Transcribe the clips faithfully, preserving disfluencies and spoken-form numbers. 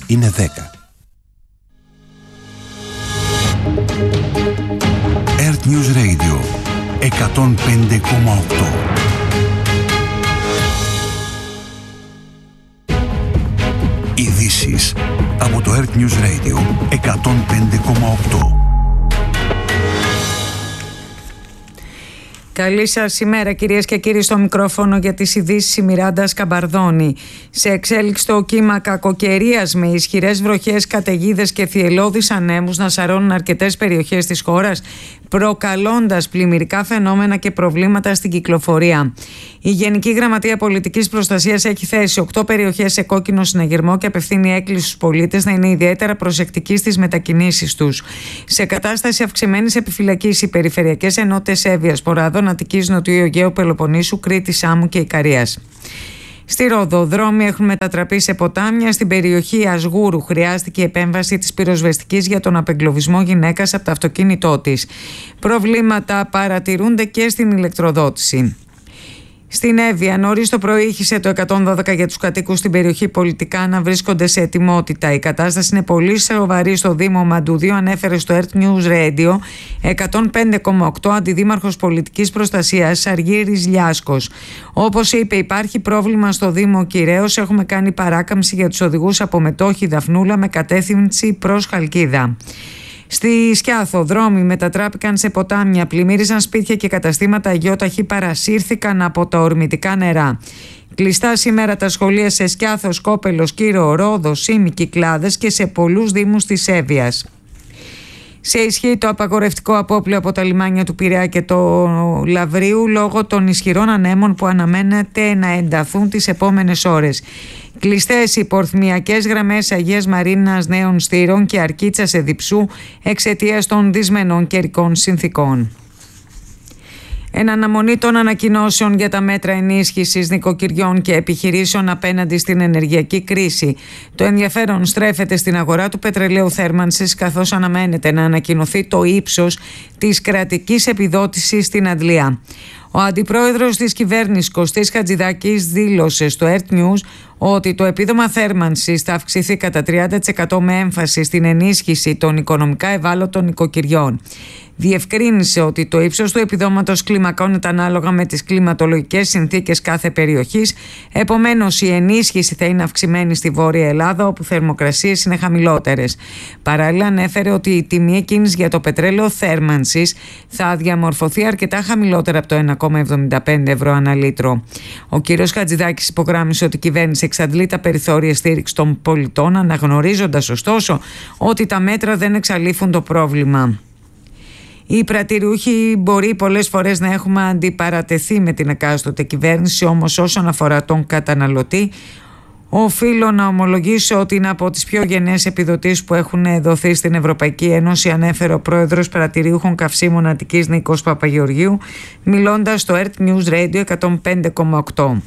είναι δέκα. Earth News Radio εκατόν πέντε κόμμα οκτώ. Ειδήσεις από το Earth News Radio εκατόν πέντε κόμμα οκτώ. Καλή σας ημέρα, κυρίες και κύριοι, στο μικρόφωνο για τις ειδήσεις η Μιράντα Σκαμπαρδόνη. Σε εξέλιξη το κύμα κακοκαιρίας με ισχυρές βροχές, καταιγίδες και θυελλώδεις ανέμους να σαρώνουν αρκετές περιοχές της χώρας, προκαλώντας πλημμυρικά φαινόμενα και προβλήματα στην κυκλοφορία. Η Γενική Γραμματεία Πολιτικής Προστασίας έχει θέσει οκτώ περιοχές σε κόκκινο συναγερμό και απευθύνει έκκληση στους πολίτες να είναι ιδιαίτερα προσεκτικοί στις μετακινήσεις τους. Σε κατάσταση αυξημένης επιφυλακής οι περιφερειακές ενότητες Εύβοιας, Ποράδων, Αττικής, Νοτιού Αιγαίου, Πελοποννήσου, Κρήτης, Σάμου και Ικαρίας. Στη Ρόδο, δρόμοι έχουν μετατραπεί σε ποτάμια. Στην περιοχή Ασγούρου χρειάστηκε η επέμβαση της πυροσβεστικής για τον απεγκλωβισμό γυναίκας από το αυτοκίνητό της. Προβλήματα παρατηρούνται και στην ηλεκτροδότηση. Στην Εύβοια, νωρίς το πρωί ήχησε το εκατόν δώδεκα για τους κατοίκους στην περιοχή πολιτικά να βρίσκονται σε ετοιμότητα. Η κατάσταση είναι πολύ σοβαρή στο Δήμο Μαντουδίου, ανέφερε στο Earth News Radio εκατόν πέντε κόμμα οκτώ αντιδήμαρχος πολιτικής προστασίας Αργύρης Λιάσκος. Όπως είπε, υπάρχει πρόβλημα στο Δήμο Κυραίος. Έχουμε κάνει παράκαμψη για τους οδηγούς από Μετόχη Δαφνούλα με κατεύθυνση προς Χαλκίδα. Στη Σκιάθο, δρόμοι μετατράπηκαν σε ποτάμια, πλημμύριζαν σπίτια και καταστήματα, αγιόταχοι παρασύρθηκαν από τα ορμητικά νερά. Κλειστά σήμερα τα σχολεία σε Σκιάθο, Σκόπελος, Κύρο, Ρόδο, Σύμη, Κυκλάδες και σε πολλούς δήμους της Εύβοιας. Σε ισχύ το απαγορευτικό απόπλαιο από τα λιμάνια του Πειραιά και το Λαβρίου λόγω των ισχυρών ανέμων που αναμένεται να ενταθούν τις επόμενες ώρες. Κλειστές οι πορθμιακές γραμμές Αγίας Μαρίνας, Νέων Στήρων και Αρκίτσας Εδιψού εξαιτίας των δυσμενών καιρικών συνθήκων. Εν αναμονή των ανακοινώσεων για τα μέτρα ενίσχυσης νοικοκυριών και επιχειρήσεων απέναντι στην ενεργειακή κρίση, το ενδιαφέρον στρέφεται στην αγορά του πετρελαίου θέρμανσης, καθώς αναμένεται να ανακοινωθεί το ύψος της κρατικής επιδότησης στην Αντλία. Ο αντιπρόεδρος της κυβέρνησης Κωστής Χατζηδάκης δήλωσε στο Earth News ότι το επίδομα θέρμανσης θα αυξηθεί κατά τριάντα τοις εκατό με έμφαση στην ενίσχυση των οικονομικά ευάλωτων νοικοκυριών. Διευκρίνησε ότι το ύψος του επιδόματος κλιμακώνεται ανάλογα με τις κλιματολογικές συνθήκες κάθε περιοχής, επομένως η ενίσχυση θα είναι αυξημένη στη Βόρεια Ελλάδα, όπου θερμοκρασίες είναι χαμηλότερες. Παράλληλα, ανέφερε ότι η τιμή εκκίνησης για το πετρέλαιο θέρμανσης θα διαμορφωθεί αρκετά χαμηλότερα από το ένα κόμμα εβδομήντα πέντε ευρώ ανά λίτρο. Ο κ. Χατζηδάκης υπογράμμισε ότι η κυβέρνηση εξαντλεί τα περιθώρια στήριξη των πολιτών, αναγνωρίζοντας ωστόσο ότι τα μέτρα δεν εξαλείφουν το πρόβλημα. Οι πρατηριούχοι μπορεί πολλές φορές να έχουμε αντιπαρατεθεί με την εκάστοτε κυβέρνηση, όμως όσον αφορά τον καταναλωτή, οφείλω να ομολογήσω ότι είναι από τις πιο γενναίες επιδοτήσεις που έχουν δοθεί στην Ευρωπαϊκή Ένωση, ανέφερε ο πρόεδρος πρατηριούχων καυσίμων Αττικής Νίκος Παπαγεωργίου, μιλώντας στο Earth News Radio εκατόν πέντε κόμμα οκτώ.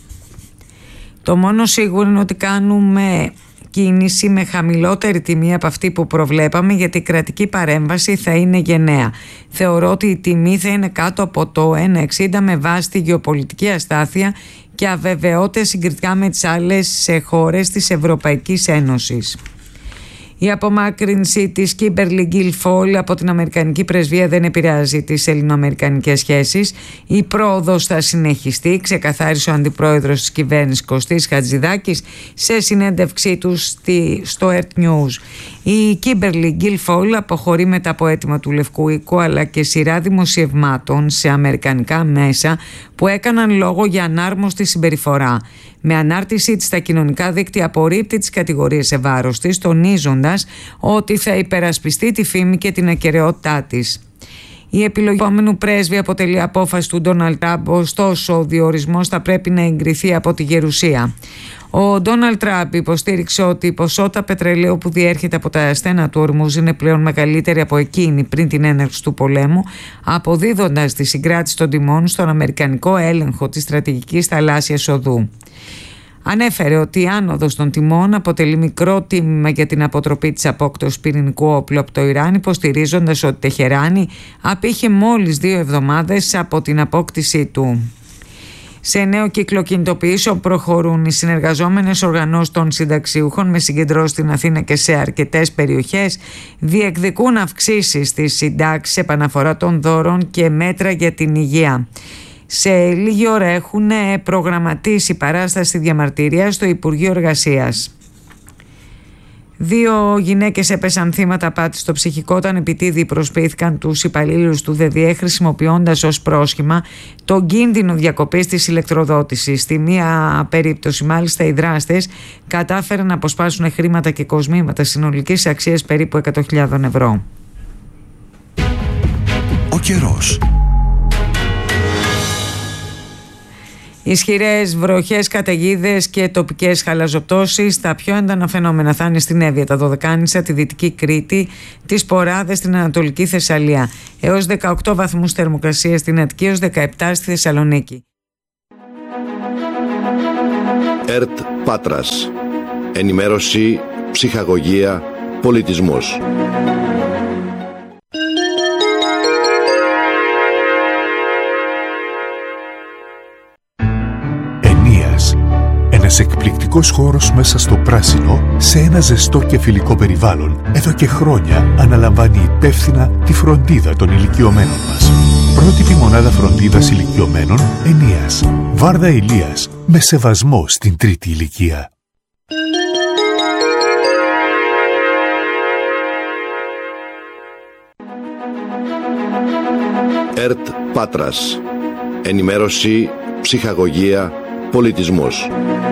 Το μόνο σίγουρο είναι ότι κάνουμε κίνηση με χαμηλότερη τιμή από αυτή που προβλέπαμε, γιατί η κρατική παρέμβαση θα είναι γενναία. Θεωρώ ότι η τιμή θα είναι κάτω από το ένα εξήντα με βάση τη γεωπολιτική αστάθεια και αβεβαιότητες συγκριτικά με τις άλλες χώρες της Ευρωπαϊκής Ένωσης. Η απομάκρυνση της Κίμπερλι Γκίλφολ από την Αμερικανική πρεσβεία δεν επηρεάζει τις ελληνοαμερικανικές σχέσεις. Η πρόοδος θα συνεχιστεί, ξεκαθάρισε ο αντιπρόεδρος της κυβέρνησης Κωστής Χατζηδάκης σε συνέντευξή του στο Earth News. Η Κίμπερλι Γκίλφολ αποχωρεί μετά από αίτημα του Λευκού Οίκου, αλλά και σειρά δημοσιευμάτων σε αμερικανικά μέσα που έκαναν λόγο για ανάρμοστη συμπεριφορά. Με ανάρτησή της στα κοινωνικά δίκτυα απορρίπτει τις κατηγορίες σε βάρος της, τονίζοντας ότι θα υπερασπιστεί τη φήμη και την ακεραιότητά της. Η επιλογή του επόμενου πρέσβη αποτελεί απόφαση του Ντόναλντ Τραμπ, ωστόσο ο διορισμός θα πρέπει να εγκριθεί από τη Γερουσία. Ο Ντόναλντ Τραμπ υποστήριξε ότι η ποσότητα πετρελαίου που διέρχεται από τα στένα του Ορμούζ είναι πλέον μεγαλύτερη από εκείνη πριν την έναρξη του πολέμου, αποδίδοντας τη συγκράτηση των τιμών στον αμερικανικό έλεγχο της στρατηγικής θαλάσσιας οδού. Ανέφερε ότι η άνοδος των τιμών αποτελεί μικρό τίμημα για την αποτροπή της απόκτωσης πυρηνικού όπλου από το Ιράν, υποστηρίζοντας ότι η Τεχεράνη απήχε μόλις δύο εβδομάδες από την απόκτησή του. Σε νέο κύκλο κινητοποιήσεων προχωρούν οι συνεργαζόμενες οργανώσεις των συνταξιούχων με συγκεντρώσεις στην Αθήνα και σε αρκετές περιοχές. Διεκδικούν αυξήσεις στις συντάξεις, επαναφορά των δώρων και μέτρα για την υγεία. Σε λίγη ώρα έχουν προγραμματίσει παράσταση διαμαρτυρίας στο Υπουργείο Εργασίας. Δύο γυναίκες έπεσαν θύματα απάτης στο ψυχικό όταν επιτίδιοι προσποιήθηκαν τους υπαλλήλους του ΔΔΕ χρησιμοποιώντας ως πρόσχημα τον κίνδυνο διακοπής της ηλεκτροδότησης. Στη μία περίπτωση μάλιστα οι δράστες κατάφεραν να αποσπάσουν χρήματα και κοσμήματα συνολικής αξίας περίπου εκατό χιλιάδες ευρώ. Ο καιρός. Ισχυρές βροχές, καταιγίδες και τοπικές χαλαζοπτώσεις. Τα πιο έντονα φαινόμενα θα είναι στην Εύβοια, τα Δωδεκάνησα, τη Δυτική Κρήτη, τις Ποράδες, στην Ανατολική Θεσσαλία. Έως δεκαοκτώ βαθμούς θερμοκρασία στην Αττική, έως δεκαεπτά στη Θεσσαλονίκη. ΕΡΤ Πάτρας. Ενημέρωση, ψυχαγωγία, πολιτισμός. Ένας εκπληκτικός χώρος μέσα στο πράσινο, σε ένα ζεστό και φιλικό περιβάλλον, εδώ και χρόνια αναλαμβάνει υπεύθυνα τη φροντίδα των ηλικιωμένων μας. Πρότυπη μονάδα φροντίδας ηλικιωμένων Ενίας. Βάρδα Ηλίας, με σεβασμό στην τρίτη ηλικία. ΕΡΤ Πάτρας. Ενημέρωση, ψυχαγωγία, πολιτισμός.